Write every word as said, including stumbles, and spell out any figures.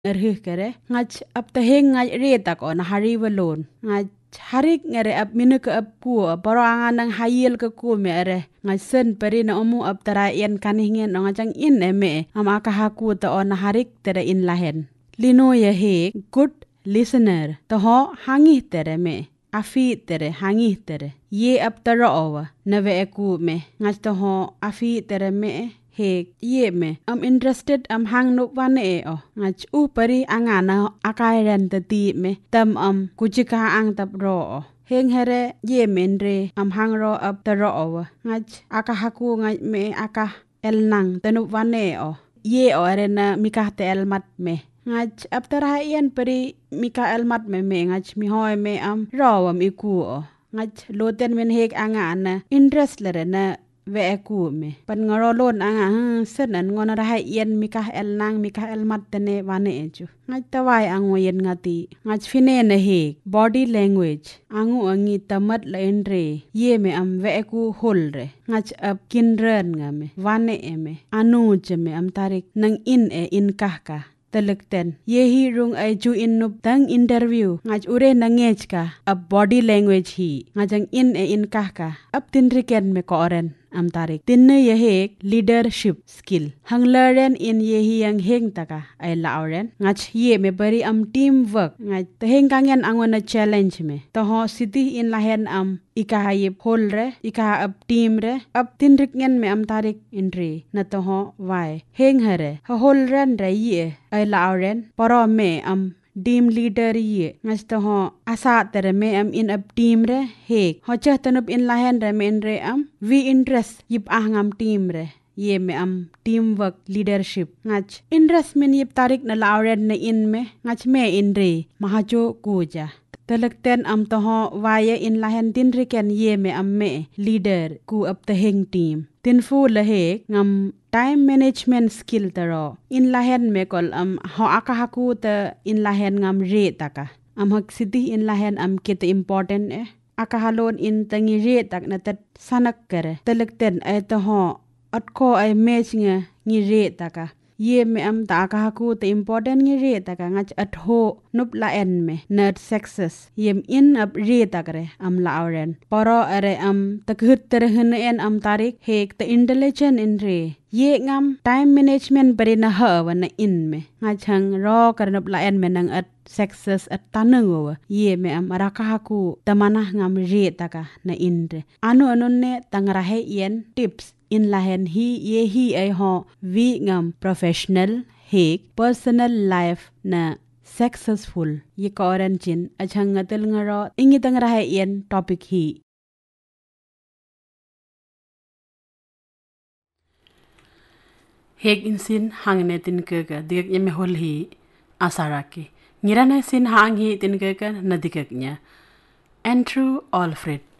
erhih kere ngach ap taheng ngach retak on hari walon ngach harik ngere ap minu ke ap ku paro angan nang hayil ke ku me ere ngach sen peri na omu ap tara yen kanihingen ngachang in eme am akahaku ta on harik tere in lahen lino ye he good listener to ho hangi tere me afi tere hangi tere ye ap tara owa nave eku me ngach to ho afi tere me he ye me am interested am hang no wane e o ngach u pari angana akai ren tati me tam am kuchika ang tap ro o heng here ye menre am hang ro ap tara owa ngach akahaku ngach me aka el nang tanu wane o ye o arena mikah te el mat me ngach ap tara yen pari mika el mat me me ngach mi hoy me am ro am iku o ngach loten men hek angana interest lere na ve aku me pan ngaro lon anga sen an ngona ra yen mikah el nang mikah el mat tene wane eju ngach tawai ango yen ngati ngach fine na he body language angu angi tamat la endre ye me am ve aku holre ngach ap kinren ngame wane eme anu jeme am tarik nang in e in kahka telekten ye hi rung ai ju in nup tang interview ngach ure nangech ka ab body language hi ngajang in e in kah ka ab tinriken me ko oren am tarik tinne ye hek leadership skill hanglaren in ye hi yang heng taka ai lauren ngach ye me bari am teamwork ngach teheng kangen angona challenge me to ho city in lahen am ika haye hol re ika ab team re ab tinrik ngen me am tarik inri na to ho wai heng hare ha hol ren re ye ai lauren paro me am dim leader ye ngas to ho asa tere me am in ab team re hek ho cha tanup in lahen re men re am we interest yip ah ngam team re ye me am teamwork leadership ngach interest men yip tarik na lauren na in me ngach me in re mahajo kuja telekten am to ho waya in lahen tin riken ye me am me leader ku ab teheng team tin fu la hek ngam time management skill taro in lahen me kol am ho akahaku ta in lahen ngam re taka am hak city in lahen am kete important e akahalon in tangi re tak na tat sanak kare telekten ay to ho at ko ay match nga ngi re taka ye me am ta akahaku ta important ngi re taka ngach at ho nup la en me nerd success yem in ab re takare am la auren poro are am takhut terhen en am tarik hek ta intelligent in re ye ngam time management bari na ha wana in me ngachang ro karnap la en me nang at success at tanengo ye me am arakahaku tamana ngam re taka na in re anu anun ne tangrahe yen tips in lahen hi ye hi ai ho vi ngam professional hek personal life na successful ye koran chin achang ngatel ngaro ingi tangrahe yen topic hi hek insin hangne tin kega dik yeme hol hi asaraki ngirane sin hang hi tin kega nadikaknya Andrew Alfred